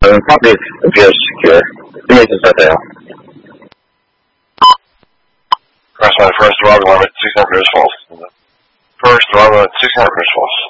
copy appears secure. You may set that down. Crossline first, arrival limit 600 meters false. First, arrival limit 600 meters false.